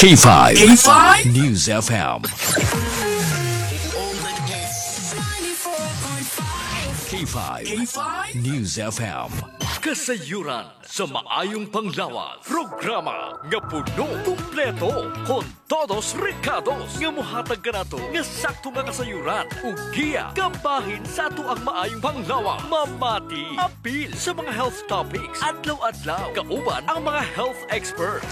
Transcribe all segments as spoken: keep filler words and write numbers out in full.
K five. K five News F M. K five. K five News F M. Kasayuran sa maayong panglawas. Programa nga puno, kumpleto, con todos recados nga muhatag ka nato nga sakto nga kasayuran ug giya kabahin sa ato ang maayong panglawas. Mamati, apil sa mga health topics, adlaw-adlaw, kauban ang mga health expert.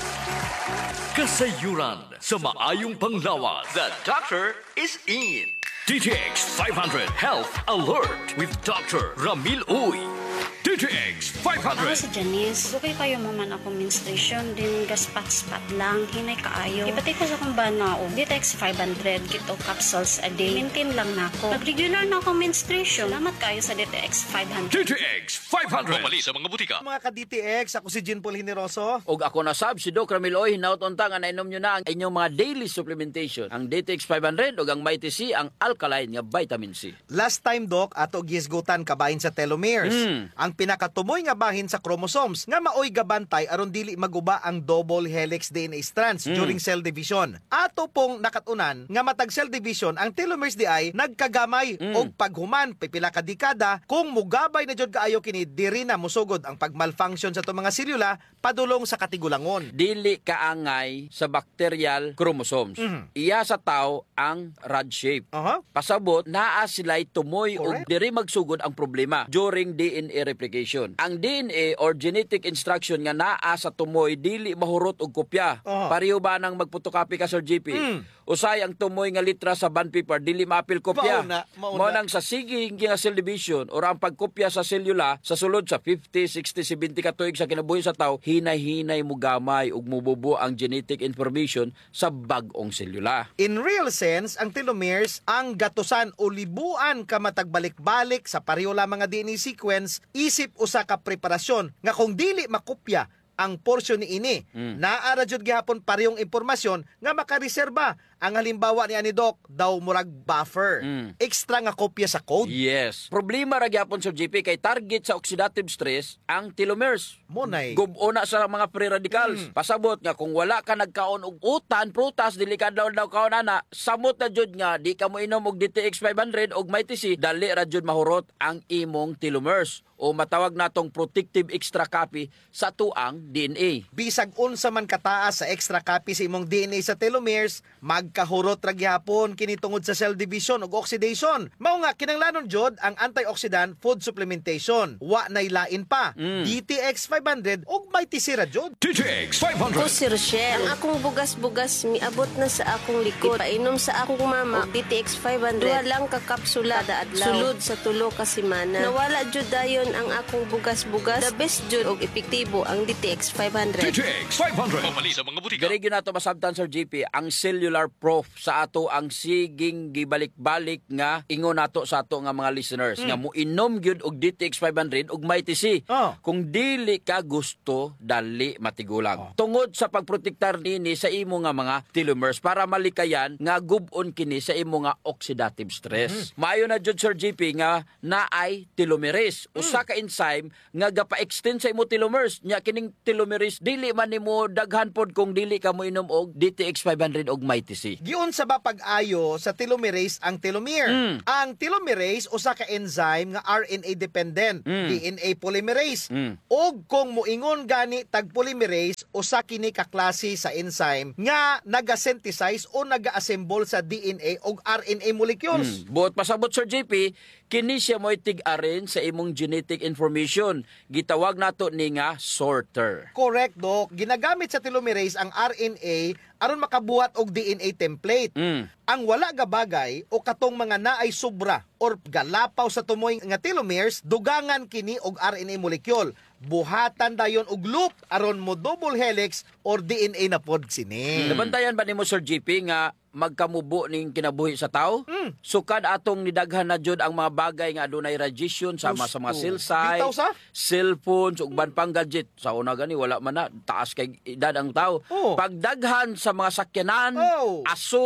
Kasayuran sa maayong panglawas. The doctor is in. D T X five hundred Health Alert with Doctor Ramil Uy. D T X five hundred. Ako si Janice. Bukay kayo mo man ako menstruation, din gaspat-spat lang, hinay kaayo. Ipati ko sa kong bana o D T X five hundred, kito capsules a day. Maintain lang na ako. Nag-regular na ako menstruation. Salamat kayo sa D T X five hundred. D T X five hundred. Pumali sa mga butika. Mga ka-D T X, ako si Jean Paul Generoso. Og ako na sab si Doc Ramil Oy, hinaut-unta nga nainom nyo na ang inyong mga daily supplementation. Ang D T X five hundred og ang Mighty C, ang alkaline nga vitamin C. Last time, Doc, ato gisgutan kabahin sa telomeres. Mm. Ang pinakatumoy nga bahin sa chromosomes nga maoy gabantay aron dili maguba ang double helix D N A strands Mm. during cell division. Ato pong nakatunan nga matag cell division ang telomeres di ay nagkagamay Mm. og paghuman pipila ka dekada kung mugabay na jud kaayo kini diri na musugod ang pagmalfunction sa to mga selula padulong sa katigulangon. Dili kaangay sa bacterial chromosomes. Mhm. Iya sa tao ang rod shape. Aha. Pasabot, naa sila'y tumoy o Correct. diri magsugod ang problema during D N A replication. Ang D N A or genetic instruction nga naa sa tumoy dili mahurot og kopya. Oh. Pareho ba nang magpotocopy ka, Sir G P? Mm. Usay ang tumoy nga litra sa bond paper dili maapil kopya. Mauna, mauna. Mao nang sa siging nga cell division or ang pagkopya sa selula sa sulod sa fifty, sixty, seventy ka tuig sa kinabuhi sa tao, hinay-hinay mo gamay ug mububo ang genetic information sa bag-ong selula. In real sense, ang telomeres ang gatusan o libuan ka matagbalik-balik sa pareho lamang nga D N A sequence isip usa ka preparasyon nga kung dili makopya ang porsyon ni ini. Mm. Naara jud gihapon parehong impormasyon nga makareserba. Ang halimbawa ni ani Doc daw murag buffer. Mm. Extra nga kopya sa code. Yes. Problema ra gyapon Sir G P kay target sa oxidative stress ang telomeres. Monay. Gubo na sa mga free radicals. Mm. Pasabot nga kung wala ka nagkaon og utan, prutas, dili ka daw daw kaon ana, samot na jud nga di ka mo inom og D T X five hundred og Mighty C, dali ra jud mahurot ang imong telomeres o matawag natong protective extra copy sa tuang D N A. Bisag unsa man kataas sa extra copy sa imong D N A sa telomeres, magkahurot ra gyapon kini tungod sa cell division ug oxidation. Mao nga kinahanglanon jud ang antioxidant food supplementation. Wa nay lain pa. Mm. D T X five hundred ug Mighty C ra jud. D T X five Ako hundred. si Rochelle. Ang akong bugas-bugas miabot na sa akong likod. Painom sa akong mama og D T X five hundred. Duha lang ka kapsula kada adlaw. Sulod sa tulo ka semana. Nawala jud dayon ang akong bugas-bugas. The best jud og epektibo ang D T X five D hundred. T X five hundred. Pumali sa mga butika. Diri gyud nato masabtan Sir G P ang cellular proof sa ato ang siging gibalik-balik nga ingon nato sa ato nga mga listeners nga muinom gyud og D T X five hundred ug Mighty C. Oh. Kung dili ka gusto, dali matigulang. Tungod sa pagprotektar nini sa imo nga mga telomeres para malikayan nga gub-on kini sa imo nga oxidative stress. Maayo na jud Sir G P nga naay telomerase, usa ka enzyme nga gapa-extend sa imo telomeres. Nya kining telomerase dili man nimo daghan pod kung dili ka mo inom og D T X five hundred og Mighty C. Giun sa ba pag-ayo sa telomerase ang telomere. Mm. Ang telomerase usa ka enzyme nga R N A dependent, Mm. D N A polymerase. Mm. Og kung moingon gani tag polymerase usa kini ka klase sa enzyme nga naga-synthesize o naga-assemble sa D N A og R N A molecules. Mm. Buot pasabot Sir J P, kini siya mo'y tig-arin sa imong genetic information. Gitawag nato ni nga sorter. Correct, Doc. Ginagamit sa telomerase ang R N A aron makabuhat og D N A template. Mm. Ang wala nga bagay o katong mga naay sobra or galapaw sa tumoy nga telomeres, dugangan kini og R N A molecule. Buhatan dayon og loop aron mo double helix or D N A na pod sini. Nabantayan ba nimo Sir G P nga magkamubo ning kinabuhi sa tao? Mm. Sukad atong nidaghan na jud ang mga bagay nga adunay radiation sama sa mga Gusto. cell site, Bitaw sa? cellphones ug ban pang gadget. Sa una gani wala man na taas kay edad ang tao. Oh. Pagdaghan sa mga sakyanan, Oh. aso,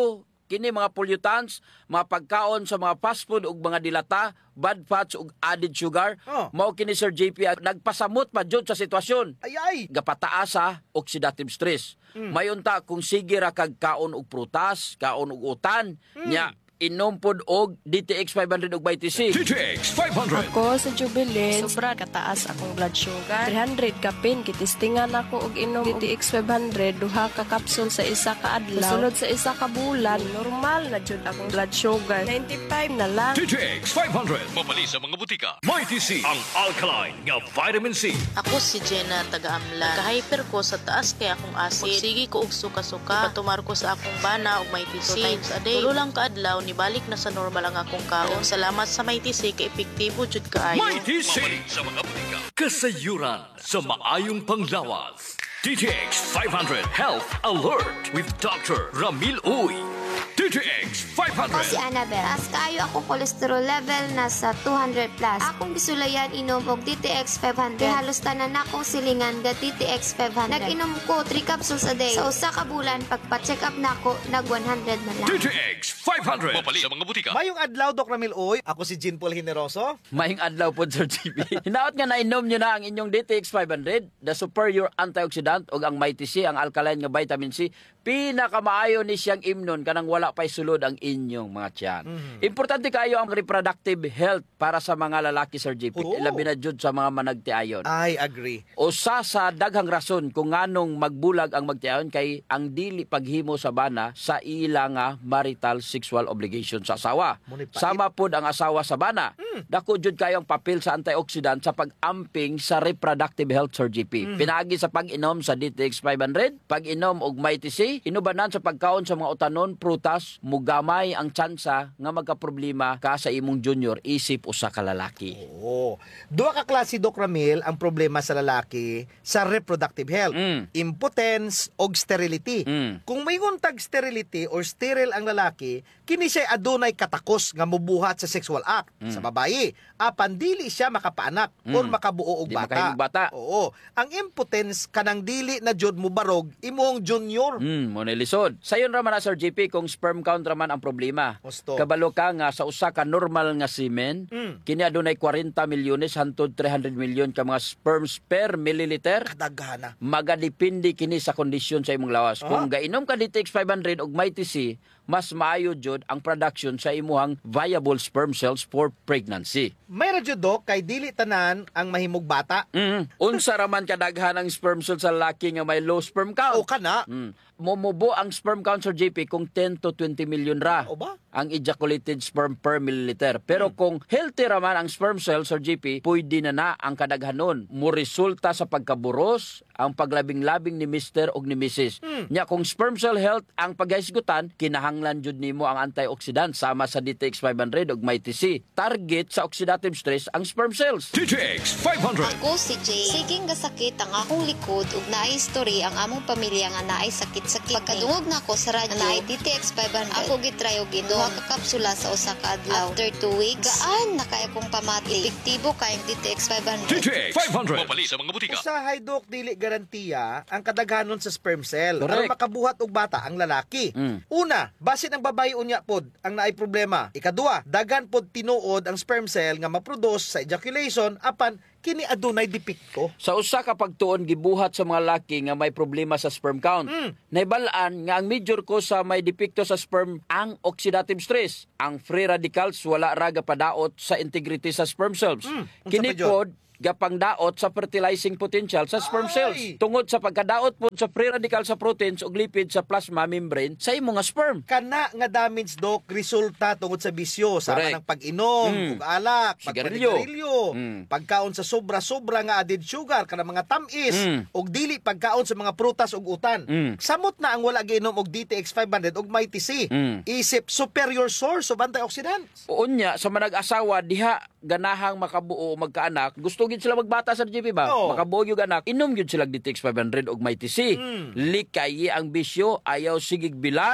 kini mga pollutants, mga pagkaon sa mga fast food ug mga dilata, bad fats ug added sugar, Oh. mao kini Sir J P nagpasamot pa jud sa sitwasyon. Ay ay. Gapataas sa oxidative stress. Mayunta kung sige ra kag kaon og prutas, kaon og utan, nya inom pod og D T X five hundred ug vitamin C. D T X five hundred. Ako sa Jubilee, sobra kataas akong blood sugar. three hundred ka pin, kitistingan ako og inom D T X five hundred, duha ka kapsul sa isa ka adlaw. Sunod sa isa ka bulan, normal na jud akong blood sugar. ninety-five na lang. D T X five hundred. Mabali sa mga butika. Mighty C. Ang alkaline nga vitamin C. Ako si Jenna taga-Amlan. Kahyper ko sa taas kay akong acid. Sige ko og suka-suka. Patumar ko sa akong bana og may T C. Two times a day. Tulo lang ka adlaw ni balik na sa normal ang akong kaon. Salamat sa may T C kay epektibo jud kaayo. Mighty C. Mabali sa mga butika. Kasayuran sa maayong panglawas. D T X five hundred Health Alert with Doctor Ramil Uy. D T X five Ako si hundred. Annabel. As kaayo akong cholesterol level nasa two hundred plus. Akong bisulayan inom og D T X five hundred. Kaya halos tanan akong silingan ga D T X five hundred. Nag-inom ko three capsules a day. Sa usa ka bulan pagpa-check up nako nag one hundred na lang. D T X five hundred. Mabali sa mga butika. Mayong adlaw, Doc Ramil Uy. Ako si Jean Paul Generoso. Maing adlaw po, Sir G P. Hinaot nga nainom nyo na ang inyong D T X five hundred, the superior antioxidant o ang Mighty C, ang alkaline nga vitamin C. Pinakamaayo ni siyang imnon kanang wala pa'y sulod ang inyong mga tiyan. Mm-hmm. Importante kayo ang reproductive health para sa mga lalaki, Sir G P. Oo. Labi na jud sa mga managtiayon. I agree. Usa sa daghang rason kung nganong magbulag ang magtiayon kay ang dili paghimo sa bana sa ila nga marital sexual obligation sa asawa. Munipait. Sama pod ang asawa sa bana. Dako jud kayo ang papel sa antioxidant sa pag-amping sa reproductive health, Sir G P. Pinaagi sa pag-inom sa D T X five hundred, pag-inom og Mighty C, inubanan sa pagkaon sa mga utanon, prutas, mugamay ang tsansa nga magkaproblema ka sa imong junior isip usa ka lalaki. Oo. Duha ka klase, Doc Ramil, ang problema sa lalaki sa reproductive health. Mm. Impotence o sterility. Mm. Kung may tag sterility or sterile ang lalaki, kini siya adunay katakos nga mubuhat sa sexual act sa babae. Apan dili siya makapaanak or Mm. makabuo og Di bata. makahimog bata. Oo. Ang impotence kanang dili na jud mubarog imong junior. Hmm, mo lisod. Sayon ra man na, Sir G P, kung sperm count ra man ang problema. Gusto. Kabalo ka nga sa usa ka normal nga semen, Mm. kini adunay forty milyones hangtod three hundred milyon ka mga sperms per milliliter. Kadagana. Magadepende kini sa kondisyon sa imong lawas. Ah. Kung gainom ka D T X five hundred og Mighty C, mas maayo jud ang production sa imuhang viable sperm cells for pregnancy. May radyo, Doc, kay dili tanan ang mahimog bata. Mm. Unsa ra man kadaghan ang sperm cells sa lalaki nga may low sperm count? O kana. Mm. Momubo ang sperm count, Sir J P, kung ten to twenty million ra O ba? ang ejaculated sperm per milliliter. Pero kung healthy raman ang sperm cell, Sir J P, pwede na na ang kadaghanon. Mo resulta sa pagkaburos, ang paglabing-labing ni Mister o ni Missus Nya kung sperm cell health ang paghisgutan, kinahanglan jud nimo ang antioxidant sama sa D T X five hundred ug Mighty C. Target sa oxidative stress ang sperm cells. D T X five hundred. Ako si Jay. Siging gasakit ang akong likod ug naay history ang among pamilya nga naay sakit-sakit. Pagkadungog na ko sa radyo naay D T X five hundred. Ako gitry og inom duha ka kapsula sa usa ka adlaw. After two weeks, gaan na kay akong pamati. Epektibo kay ang D T X five hundred. D T X five hundred. Mabali sa mga butika. Usahay, Doc, dili garantiya ang kadaghanon sa sperm cell Correct. aron makabuhat og bata ang lalaki. Mm. Una, basin ang babae unya pod ang naay problema. Ikaduha, dagan pod tinuod ang sperm cell nga maproduce sa ejaculation apan kini adunay depekto. Sa usa ka pagtuon gibuhat sa mga laki nga may problema sa sperm count. Mm. Naibalaan nga ang major cause sa may depekto sa sperm ang oxidative stress. Ang free radicals wala ra gapadaot sa integrity sa sperm cells. Mm. Unsa Kini pa jud? pod gapangdaot sa fertilizing potential sa sperm Ay! cells. Tungod sa pagkadaot pod sa free radical sa proteins ug lipid sa plasma membrane sa imong nga sperm. Kana nga damage, Doc, resulta tungod sa bisyo sama Correct. ng pag-inom, Mm. ug alak, Sigarilyo. pagpanigarilyo, Mm. pagkaon sa sobra-sobra nga added sugar kana mga tamis, Mm. ug dili pagkaon sa mga prutas ug utan. Mm. Samot na ang wala giinom og D T X five hundred ug Mighty C. Mm. Isip superior source of antioxidants. Unya sa manag-asawa diha ganahang makabuo o magkaanak, gusto gid sila magbata sa G P ba? Oo. Makabuo yung anak, inom gid sila D T X five hundred og Mighty C. Mm. Likayi ang bisyo, ayaw sigig bilar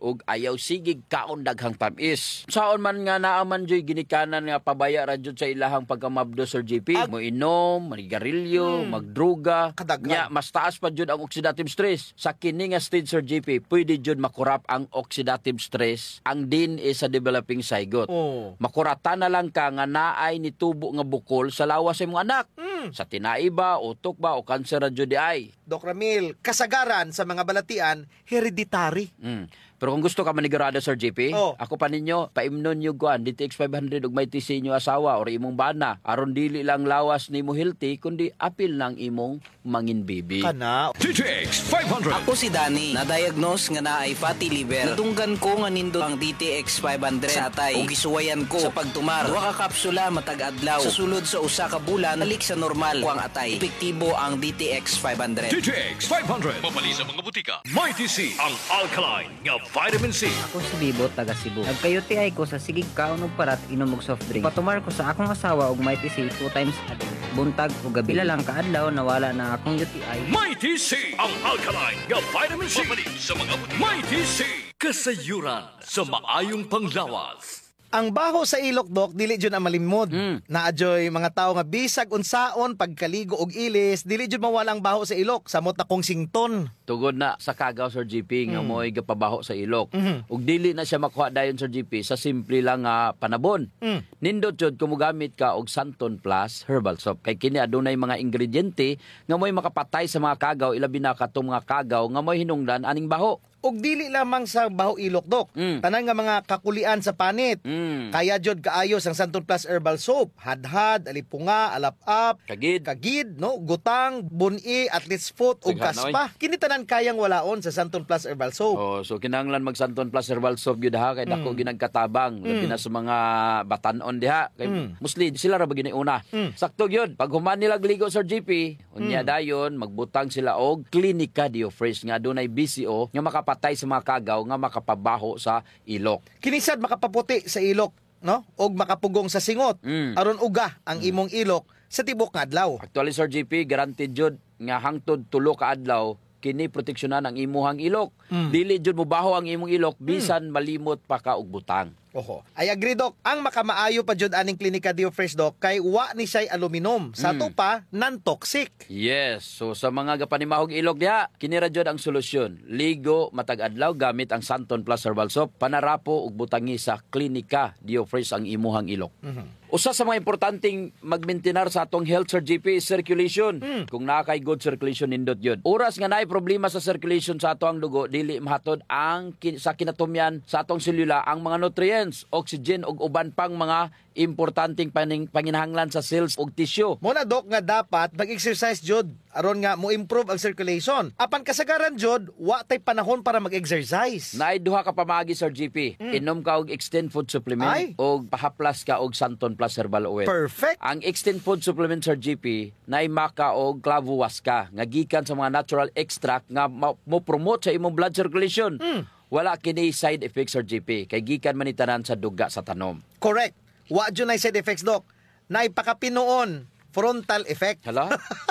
ug ayaw sigig kaon daghang tamis. Saon man nga naaman joy ginikanan nga pabaya ra jud sa ilahang pagkamabdo Sir J P, Ag- mo inom, manigarilyo, magdruga, Kadaghan. nya mas taas pa jud ang oxidative stress. Sa kini nga stage Sir J P, pwede jud makurap ang oxidative stress ang din is sa developing zygote. Oh. Makuratan na lang ka nga naay ni tubo nga bukol sa lawas sa imong anak. Sa tinai ba, utok ba, o kanser ra jud di ay. Doc Ramil, kasagaran sa mga balatian, hereditary. Mm. Pero kung gusto ka manigurado Sir J P, Oh. ako pa ninyo, paimnon nyo kuan, D T X five hundred ug may T C inyo asawa or imong bana. Aron dili lang lawas nimo healthy, kundi apil ng imong mangin baby. Kana. D T X five hundred. Ako si Danny, na-diagnose nga naay fatty liver. Nadunggan ko nga nindo ang D T X five hundred sa atay ug gisuwayan ko sa pagtumar. Duha ka kapsula matag adlaw. Sa sulod sa usa ka bulan, balik sa normal ko ang atay. Epektibo ang D T X five hundred. D T X five hundred. Mabali sa mga butika. May T C, ang alkaline nga vitamin C. Ako si Bibo, taga Cebu. Nagka-U T I ko sa sigig kaon ug parat inom og soft drink. Patumar ko sa akong asawa og may T C two times a day. Buntag ug gabi. Pila lang kaadlaw nawala na akong U T I. May T C, ang alkaline nga vitamin C. Mabali sa mga butika. May T C, kasayuran sa maayong panglawas. Ang baho sa ilok, Doc, dili jud ang malimod. Mm. Naadyoy mga tao nga bisag unsaon pagkaligo og ilis, dili jud mawala ang baho sa ilok samot na kong sington. Tugod na sa kagaw Sir J P nga Mm. mo'y gapabaho sa ilok. Mhm. Ug dili na siya makuha dayon Sir J P sa simple lang nga panabon. Mm. Nindot jud kung mogamit ka og Santon Plus herbal soap kay kini adunay mga ingrediente nga mo'y makapatay sa mga kagaw ilabi na katong mga kagaw nga mo'y hinungdan aning baho. Og dili lamang sa baho ilok, Doc. Mm. Tanan nga mga kakulian sa panit. Mm. Kaya jud kaayos ang Santon Plus Herbal Soap. Hadhad, alipunga, alap-ap, Kagid. kagid, no, gutang, buni, athlete's foot ug Daghan, kaspa. Kini tanan kayang walaon sa Santon Plus Herbal Soap. Oh, so kinahanglan mag Santon Plus herbal soap gyud ha kay dako ginagkatabang labi na sa mga batanon diha kay Mm. mostly sila ra ba gini una. Mm. Sakto gyud pag human nila ligo Sir J P unya dayon magbutang sila og Clinica Diofresh nga dunay B C O nga makapatay sa mga kagaw nga makapabaho sa ilok. Kinisad makapaputi sa ilok, no? Og makapugong sa singot. Mm. Aron uga ang imong ilok sa tibok nga adlaw. Actually Sir J P guaranteed jud nga hangtod tulo ka adlaw kini proteksyonan ang imuhang ilok. Mm. Dili jud mobaho ang imong ilok bisan malimot pa ka og butang. Oho. Ay agree, Doc. Ang makamaayo pa jud aning Clinica Diofresh, Doc, kay wa ni siya'y aluminum. Sa Mm. to pa, non-toxic. Yes, so sa mga gapanimahog ilog diha, kini ra jud ang solusyon. Ligo matag adlaw gamit ang Santon Plus Herbal Soap, panarapo ug butangi sa Clinica Diofresh ang imuhang ilok. Usa sa mga importanteng magmaintenar sa atong health Sir J P is circulation. Kung naa kay good circulation nindot yun. Oras nga naay problema sa circulation sa ato ang dugo, dili mahatod ang kin- sa kinatumyan sa atong selula ang mga nutrients, oxygen ug uban pang mga importanteng paning panginahanglan sa cells ug tissue. Muna, Doc, nga dapat mag-exercise jud aron nga mo improve ang circulation. Apan kasagaran jud, wa tay panahon para mag-exercise. Naay duha ka pamagi Sir J P. Inom ka og Extend Food Supplement Ay. og pahaplas ka og Santon Plus Herbal Oil. Perfect. Ang Extend Food Supplement Sir J P naay maka og clavo waska nga gikan sa mga natural extract nga ma- mo promote sa imong blood circulation. Wala kini side effects Sir J P kay gikan man ni tanan sa duga sa tanom. Correct. Wa jud nay side effects, Doc. Naipakapinuon, frontal effect. Hala?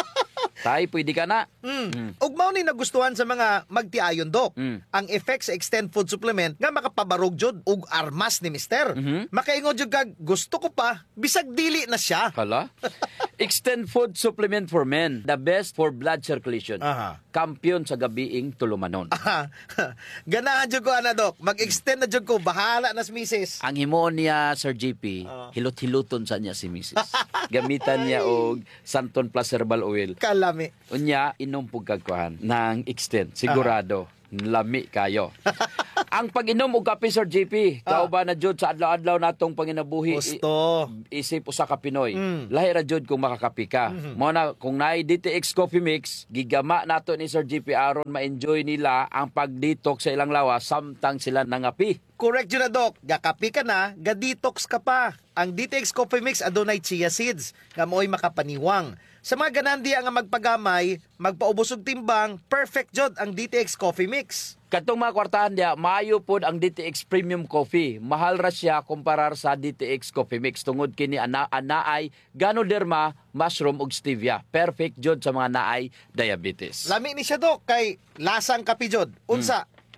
Tay, pwede ka na. Mm. Ug mao ni nagustuhan sa mga magtiayon, Doc. Mm. Ang effects sa Extend Food Supplement nga makapabarog jud ug armas ni Mister. Mhm. Makaingon jud kag gusto ko pa bisag dili na siya. Hala? Extend Food Supplement for Men, the best for blood circulation. Aha. Kampiyon sa gabiing tulumanon. Aha. Ganahan jud ko ana, Doc. Mag-extend na jud ko, bahala na si Missus Ang himuon niya Sir J P, Ah. hilot-hiluton sa niya si Missus Gamitan niya og Santon Plus Herbal Oil. Kalami. Unya inom pug kagkuhan ng extend sigurado lami kayo. Ang pag-inom og kape Sir J P, Ah. kauban na jud sa adlaw-adlaw natong panginabuhi. Gusto. I- isip usa ka Pinoy. Mm. Lahi ra jud kung makakapi ka. Mo na kung naay D T X Coffee Mix, gigama nato ni Sir J P aron ma-enjoy nila ang pag-detox sa ilang lawas samtang sila nangapi. Correct yun na, Doc. Gakapi ka na, ga-detox ka pa. Ang D T X Coffee Mix adunay chia seeds, nga mo'y makapaniwang. Sa mga ganandi nga magpagamay, magpaubos og timbang, perfect jud ang D T X Coffee Mix. Katong mga kwartahan diya, maayo pod ang D T X Premium Coffee. Mahal ra siya kumparar sa D T X Coffee Mix tungod kini ana anaay Ganoderma, mushroom ug stevia. Perfect jud sa mga naay diabetes. Lami ni siya, Doc, kay lasang kapi jud. Unsa,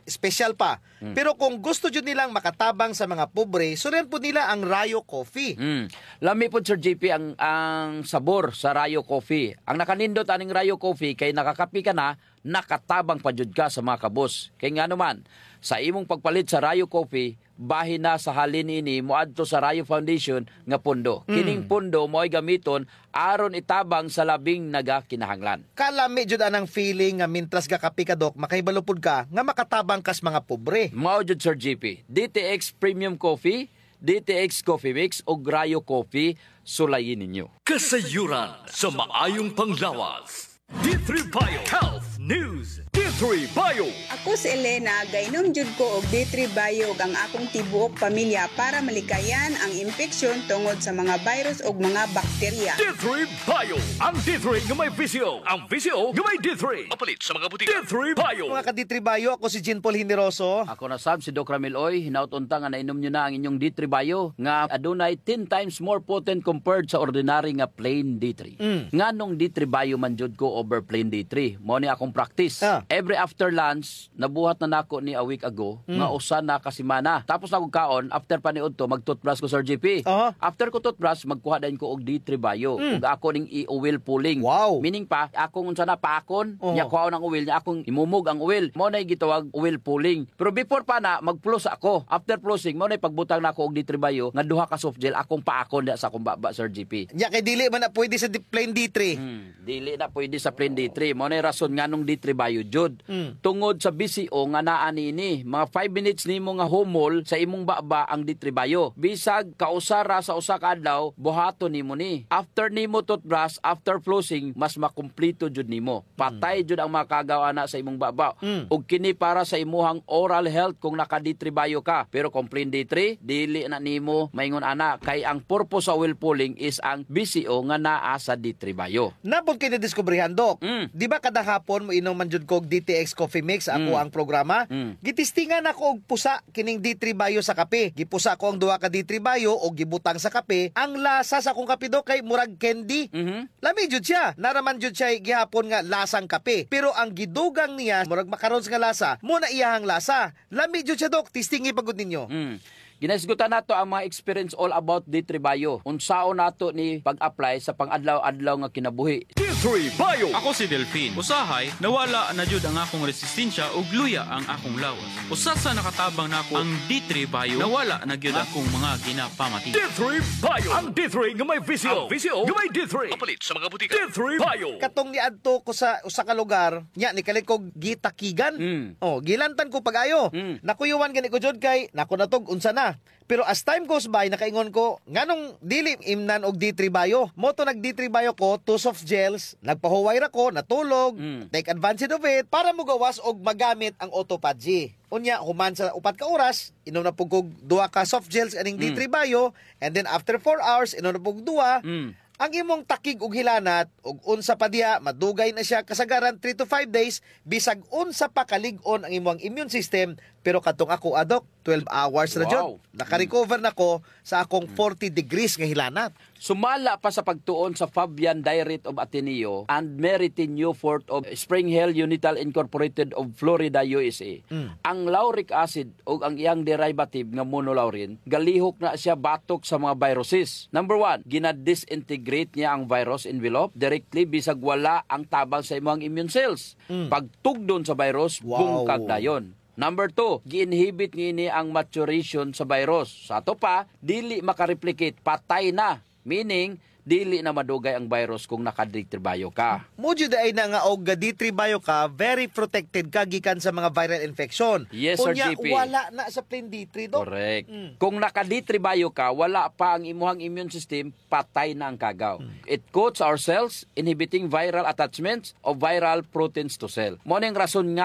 special pa. Mm. Pero kung gusto jud nilang makatabang sa mga pobre, surian po nila ang Rayo Coffee. Mm. Lami po Sir J P ang ang sabor sa Rayo Coffee. Ang nakanindot aning Rayo Coffee kay nakakapi ka na, nakatabang pa jud ka sa mga kabos. Kay nga naman, sa imong pagpalit sa Rayo Coffee, bahin na sa halin ini moadto sa Rayo Foundation nga pundo. Mm. Kining pundo mo'y gamiton aron itabang sa labing nagakinahanglan. Kalami jud anang feeling nga mintras ga kapi ka dok, makaibalupod ka nga makatabang kas mga pobre. Mao jud Sir J P, D T X Premium Coffee, D T X Coffee Mix o Rayo Coffee, sulayin ninyo. Kasayuran sa maayong panglawas. D three Bio Health News. D three Bio. Ako si Elena, gainom jud ko og D three Bio ang akong tibuok pamilya para malikayan ang infeksyon tungod sa mga virus ug mga bakterya. D three Bio. Ang D three nga may V C O. Ang V C O nga may D three. Mapalit sa mga butika. D three Bio. Mga ka-D three Bio, ako si Jean Paul Hineroso. Ako na sab si Doc Ramil Oy, hinautunta nga nainom nyo na ang inyong D three Bio nga adunay ten times more potent compared sa ordinary nga plain D three. Mm. Nganong D three Bio man jud ko over plain D three. Mao ni akong practice. Ah. Every after lunch, nabuhat na nako ni a week ago Mm. nga usa na ka semana. Tapos na kog kaon, after pa niud to mag-toothbrush ko Sir J P. Uh-huh. After ko toothbrush, magkuha din ko og D three Bio. Mm. Ug ako ning i-oil pulling. Wow. Meaning pa, akong unsa na paakon, Oh. nya kuha ng oil, nya akong imumog ang oil. Mao nay gitawag oil pulling. Pero before pa na mag-floss ako. After flossing, mao nay pagbutang nako og D three Bio nga duha ka soft gel akong paakon diha sa akong baba Sir J P. Nya kay dili man na pwede sa di- plain D three. Hmm, dili na pwede sa plain D three. Mao nay rason nganong D three Bio jud. Mm. Tungod sa B C O nga naa nini, mga five minutes nimo nga humol sa imong baba ang D three Bio. Bisag kausara sa usa ka adlaw, buhaton nimo ni. After nimo toothbrush, after flossing, mas makumpleto jud nimo. Patay jud ang mga kagawa na sa imong baba. Mm. Ug kini para sa imuhang oral health kung naka D three Bio ka. Pero kung plain D three, dili na nimo maingon ana kay ang purpose sa oil pulling is ang B C O nga naa sa D three Bio. Napod kay na-discoveryhan, Dok. Mm. Di ba kada hapon mo inom man jud ko og D T X Coffee Mix, ako Mm. ang programa. Mm. Gitistingan ako og pusa kining D three Bio sa kape. Gipusa ko ang duha ka D three Bio og gibutang sa kape. Ang lasa sa akong kape, Dok, kay murag candy. Mhm. Lami jud siya. Naraman jud siya gihapon nga lasang kape. Pero ang gidugang niya murag macarons nga lasa, mo na iyahang lasa. Lami jud siya, Dok. Tistingi pagud ninyo. Mm. Ginasgutan nato ang mga experience all about D three Bio. Unsaon nato ni pag-apply sa pang-adlaw-adlaw nga kinabuhi. D three Bio. Ako si Delphine. Usahay, nawala na jud ang akong resistensya ug luya ang akong lawas. Usa sa nakatabang nako ang D three Bio, nawala na gyud akong mga ginapamati. D three Bio. Ang D three nga may V C O. Ang V C O nga may D three. Mapalit sa mga butika. D three Bio. Katong niadto ko sa usa ka lugar, nya ni kalit ko gitakigan. Mm. Oh, gilantan ko pag-ayo. Mm. Nakuyuwan gani ko jud kay nako natog unsa na. Pero as time goes by, nakaingon ko, nganong dili imnan og D three Bio. Mo to nag D three Bio ko, two soft gels, nagpahuway ra ko, natulog, Mm. take advantage of it para mo gawas og magamit ang autophagy. Unya, human sa upat ka oras, inom na pug kog duha ka soft gels aning D three Bio, and then after four hours, inom na pug duha. Mm. Ang imong takig ug hilanat ug unsa pa diha madugay na siya kasagaran three to five days bisag unsa pa kalig-on ang imong immune system. Pero katong ako, adok, twelve hours na Wow. jud. Naka-recover na ko sa akong forty degrees nga hilanat. Sumala pa sa pagtuon sa Fabian Diet of Ateneo and Meritin Newfort of Spring Hill Unital Incorporated of Florida, U S A. Mm. Ang lauric acid o ang iyang derivative nga monolaurin, galihok na siya batok sa mga viruses. Number one, gina-disintegrate niya ang virus envelope directly bisag wala ang tabang sa imong immune cells. Mm. Pagtugdon sa virus, Wow. bungkag dayon. Number two, gi-inhibit ngini ang maturation sa virus. Sa ato pa, dili makareplicate, patay na. Meaning, dili na madugay ang virus kung naka-D three Bio ka. Mo jud ay na nga og D three Bio ka, very protected ka gikan sa mga viral infection. Yes, Sir Unya, G P. wala na sa plain D three, Dok. Correct. Mm. Kung naka-D three Bio ka, wala pa ang imuhang immune system, patay na ang kagaw. Mm. It coats our cells, inhibiting viral attachments of viral proteins to cell. Mo ning rason nga